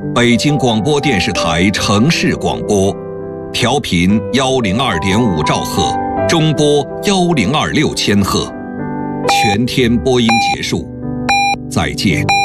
北京广播电视台城市广播，调频102.5兆赫，中波1026千赫，全天播音结束，再见。